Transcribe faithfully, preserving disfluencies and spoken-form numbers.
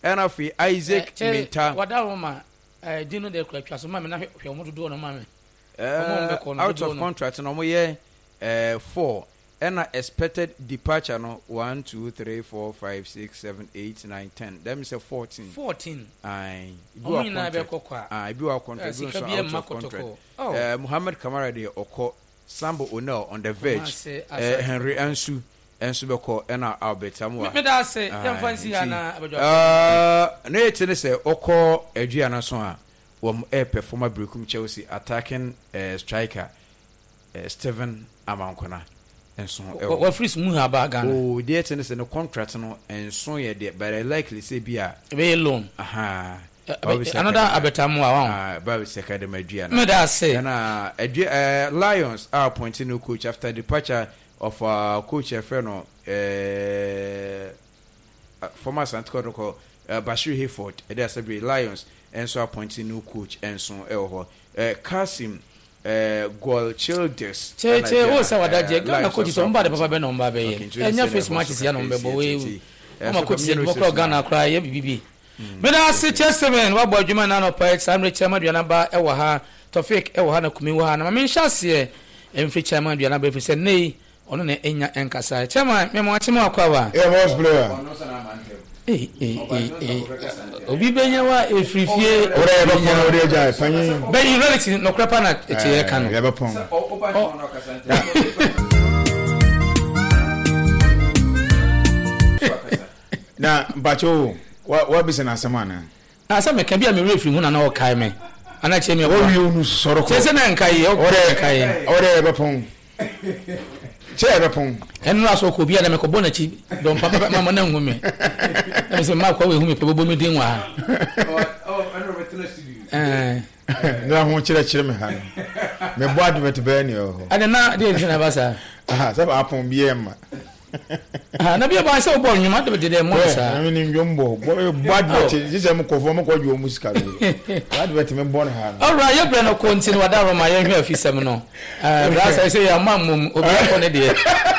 and afi Isaac Minta wada Roma eh dino de kwa so ma me na hwe omo dodo no ma me out of contract no mo ye eh four and expected departure no one two three four five six seven eight nine ten them say fourteen fourteen ai omo na be kokwa ah bi wa contract so out of contract eh Muhammad Kamara de oko Sambo Onel on the verge eh Henry Ansu Ansu beko ena Albert Amwa me da say dem fancy ana abejo ah na eti ne say oko adua na so a wom air performer Brekum Chelsea attacking uh, striker uh, Steven Amankona enso what freeze mu ha ba Ghana oh dey ten say no contract no enso ye dey but likely say bia be loan aha another abetamu a wan ah ba we second madua me da say na uh, Lions are appointing no coach after departure of uh, coach Efreno uh, former Santiago called uh, Bashir Hayford e dey say Lions and so appointing new coach and so elho uh, Kasim uh, Gol Childers che che o sa wada je Ghana coach so mba de papa be no mba be ye enya face matches ya no mbe bo we o ma coach se bo Ghana kra ye bibibi me da se Chesterman wa bo adwuma na no pa Samre Chairman dua na ba e wo ha Tofik e wo ha na kumi wo ha na me nhase emfri Chairman dua na ba fi se nei ono na enya enkasa Chairman me mo achimo akwa wa e boss player eh eh eh obi benya wa efrifie ore e bapon ore ja panyi be in reality no krapa na eti e kan e bapon na bacho wa wa bi se na semana asa me kan bia me refri hu na na o kai me ana che me o wi unu soro ko se na nkai ore kai ore e bapon che e bapon enu aso ko bia na me ko bona chi don papa mama na hu me na se ma ko we hu me pe bobo me din wa oh anu betena studio eh na hu chira chira me ha me bo advert be ni o ana na de na basa aha se ba pon bia ma ah na bia ba se o bo nyuma de de mo sa na me ni njombo bo advert ji se mo ko fo mo ko ju o musika do advert me bo na ha all right you bring no continue wada Roma ye hwe afisem no eh brasa say ya mamum obi ko ne de